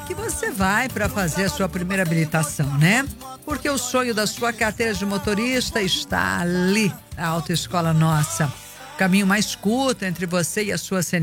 que você vai para fazer a sua primeira habilitação, né? Porque o sonho da sua carteira de motorista está ali, a Autoescola Nossa. O caminho mais curto entre você e a sua